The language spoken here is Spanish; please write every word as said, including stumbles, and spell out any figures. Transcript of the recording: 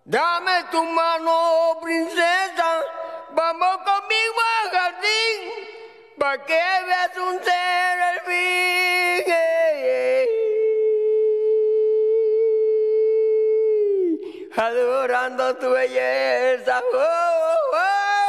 Dame tu mano, princesa, vamos conmigo al jardín, pa' que veas un ser al fin. Adorando tu belleza. Oh.